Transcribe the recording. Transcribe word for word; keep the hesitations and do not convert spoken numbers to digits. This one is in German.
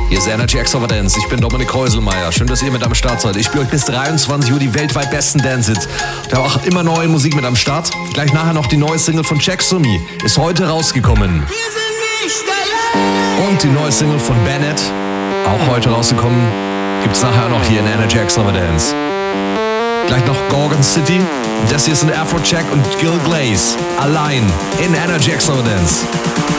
Hier ist Energy Extravagance. Ich bin Dominik Häuselmeier. Schön, dass ihr mit am Start seid. Ich spiele euch bis dreiundzwanzig Uhr die weltweit besten Dance-Hits. Ich habe auch immer neue Musik mit am Start. Gleich nachher noch die neue Single von Checks to Me. Ist heute rausgekommen. Und die neue Single von Bennett, auch heute rausgekommen, gibt's nachher noch hier in Energy Extravagance. Gleich noch Gorgon City. Das hier sind Afrojack und Gil Glaze. Allein in Energy Extravagance.